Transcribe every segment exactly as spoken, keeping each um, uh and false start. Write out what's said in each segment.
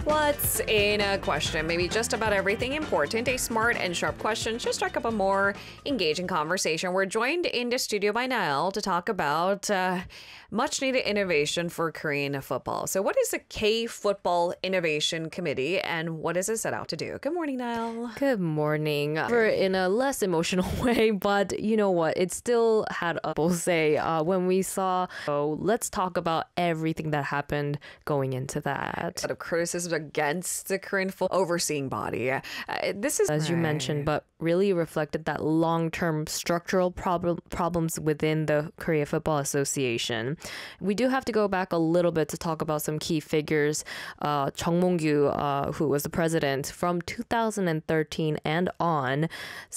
What's in a question? Maybe just about everything important. A smart and sharp question. Just strike up a more engaging conversation. We're joined in the studio by Niall to talk about uh, much needed innovation for Korean football. So, what is the K-Football Innovation Committee and what is it set out to do? Good morning, Niall. Good morning. We're in a less emotional way, but you know what? It still had a bull say uh, when we saw. So, let's talk about everything that happened going into that. A lot of criticism against the Korean football overseeing body. Uh, this is, as you mentioned, but really reflected that long-term structural problem problems within the Korea Football Association. We do have to go back a little bit to talk about some key figures. Uh, Chung Mong-gyu, uh, who was the president from two thousand thirteen and on.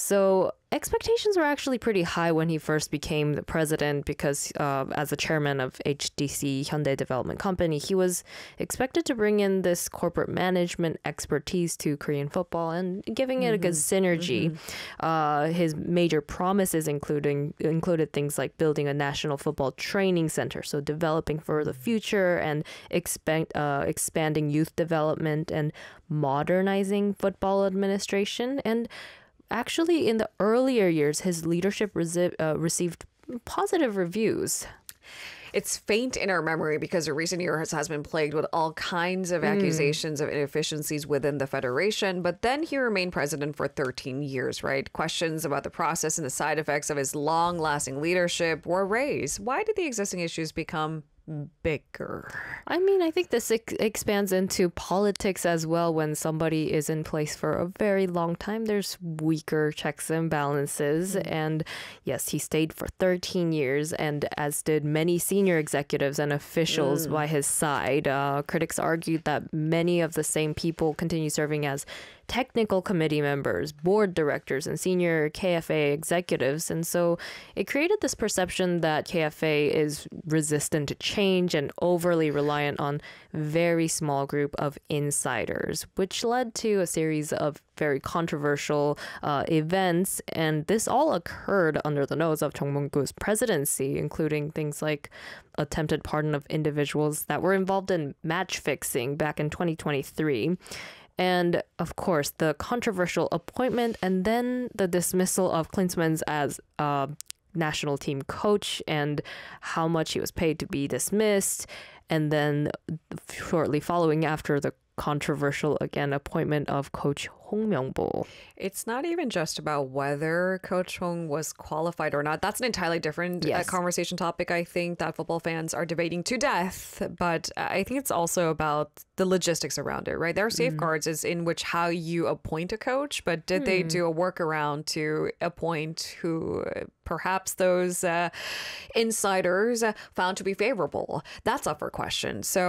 So expectations were actually pretty high when he first became the president because uh, as the chairman of H D C Hyundai Development Company, he was expected to bring in this corporate management expertise to Korean football and giving it mm-hmm. a good synergy. Mm-hmm. Uh, his major promises including included things like building a national football training center, so developing for the future and expand, uh, expanding youth development and modernizing football administration. And actually, in the earlier years, his leadership resi- uh, received positive reviews. It's faint in our memory because the recent years has been plagued with all kinds of Mm. accusations of inefficiencies within the federation. But then he remained president for thirteen years, right? Questions about the process and the side effects of his long-lasting leadership were raised. Why did the existing issues become bigger? I mean, I think this ex- expands into politics as well. When somebody is in place for a very long time, there's weaker checks and balances. Mm-hmm. And yes, he stayed for thirteen years, and as did many senior executives and officials mm. by his side. Uh, critics argued that many of the same people continue serving as technical committee members, board directors, and senior K F A executives. And so it created this perception that K F A is resistant to change and overly reliant on very small group of insiders, which led to a series of very controversial uh, events. And this all occurred under the nose of Chung Mong-gyu's presidency, including things like attempted pardon of individuals that were involved in match fixing back in twenty twenty-three. And of course, the controversial appointment and then the dismissal of Klinsmann as a national team coach and how much he was paid to be dismissed. And then shortly following after the controversial, again, appointment of Coach Hong Myung-bo. It's not even just about whether Coach Hong was qualified or not. That's an entirely different Yes. uh, conversation topic, I think, that football fans are debating to death. But I think it's also about the logistics around it, right? There are safeguards mm. as in which how you appoint a coach, but did mm. they do a workaround to appoint who perhaps those uh, insiders found to be favorable? That's up for question. So